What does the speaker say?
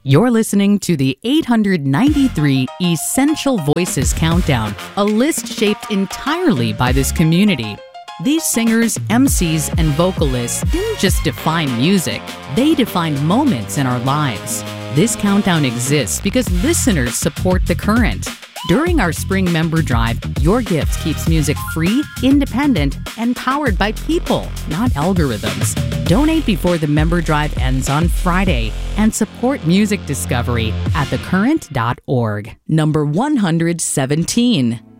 You're listening to the 893 Essential Voices Countdown, a list shaped entirely by this community. These singers, MCs, and vocalists didn't just define music, they defined moments in our lives. This countdown exists because listeners support The Current. During our spring member drive, your gift keeps music free, independent, and powered by people, not algorithms. Donate before the member drive ends on Friday and support music discovery at thecurrent.org. Number 117.